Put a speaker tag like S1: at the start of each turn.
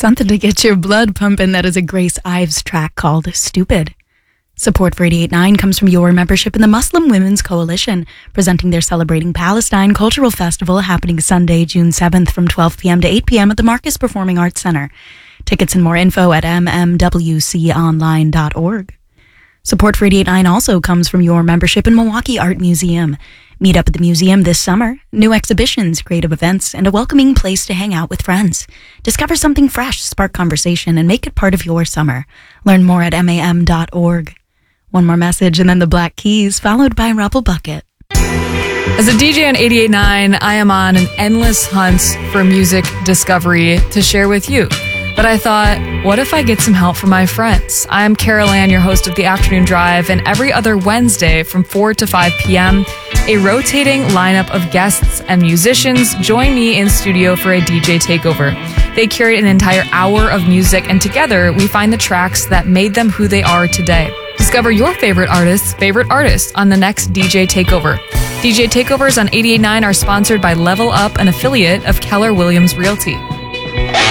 S1: Something to get your blood pumping. That is a Grace Ives track called Stupid. Support for 88.9 comes from your membership in the Muslim Women's Coalition, presenting their Celebrating Palestine Cultural Festival happening Sunday, June 7th from 12 p.m. to 8 p.m. at the Marcus Performing Arts Center. Tickets and more info at mmwconline.org. Support for 88.9 also comes from your membership in Milwaukee Art Museum. Meet up at the museum this summer. New exhibitions, creative events, and a welcoming place to hang out with friends. Discover something fresh, spark conversation, and make it part of your summer. Learn more at mam.org. One more message and then the Black Keys, followed by Rubble Bucket.
S2: As a DJ on 88.9, I am on an endless hunt for music discovery to share with you. But I thought, what if I get some help from my friends? I'm Carol Ann, your host of The Afternoon Drive, and every other Wednesday from 4 to 5 p.m., a rotating lineup of guests and musicians join me in studio for a DJ takeover. They curate an entire hour of music, and together we find the tracks that made them who they are today. Discover your favorite artist on the next DJ Takeover. DJ Takeovers on 88.9 are sponsored by Level Up, an affiliate of Keller Williams Realty.